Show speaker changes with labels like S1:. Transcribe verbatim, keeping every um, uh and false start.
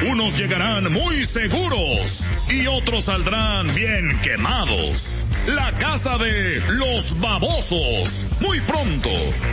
S1: Unos llegarán muy seguros y otros saldrán bien quemados. La casa de los babosos, muy pronto.